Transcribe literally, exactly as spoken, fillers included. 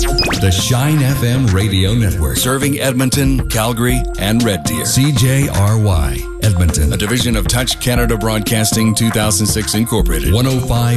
The Shine F M Radio Network. Serving Edmonton, Calgary, and Red Deer. C J R Y, Edmonton. A division of Touch Canada Broadcasting two thousand six Incorporated. one oh five